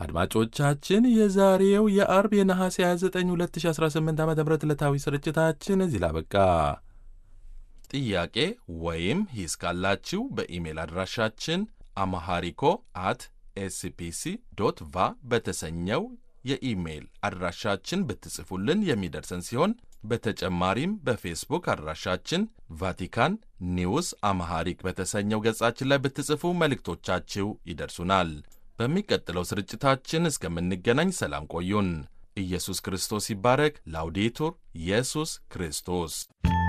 አድማጮቻችን የዛሬው የአርብ የነሐሴ 29 2018 ዓ.ም ዕለታዊ ስርጭታችን እዚህ ላይ አበቃ። ጥያቄ ወይም ሂስ ካላችሁ በኢሜል አድራሻችን አማሃሪኮ @spc.va በተሰኘው የኢሜል አድራሻችን ብትጽፉልን የሚደርሰን ሲሆን በተጨማሪም በፌስቡክ አድራሻችን ቫቲካን ኒውስ አማሃሪክ በተሰኘው ገጻችን ላይ ብትጽፉ መልእክቶቻችሁ ይደርሱናል። በሚቀጥለው ስርጭታችን እስከምንገናኝ ሰላም ቆዩን። ኢየሱስ ክርስቶስ ይባረክ። ላውዴቱር ኢየሱስ ክርስቶስ